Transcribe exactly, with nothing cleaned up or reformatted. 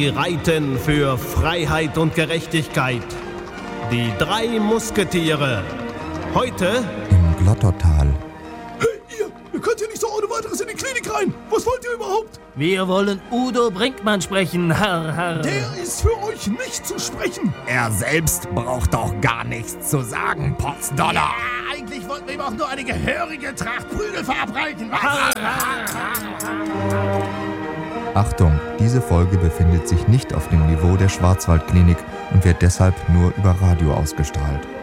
Sie reiten für Freiheit und Gerechtigkeit. Die drei Musketiere. Heute im Glottertal. Hey, ihr! Ihr könnt hier nicht so ohne weiteres in die Klinik rein! Was wollt ihr überhaupt? Wir wollen Udo Brinkmann sprechen, Herr, Herr. Der ist für euch nicht zu sprechen! Er selbst braucht doch gar nichts zu sagen, Potzdollar! Ja, eigentlich wollten wir ihm auch nur eine gehörige Tracht Prügel verabreichen. Achtung, diese Folge befindet sich nicht auf dem Niveau der Schwarzwaldklinik und wird deshalb nur über Radio ausgestrahlt.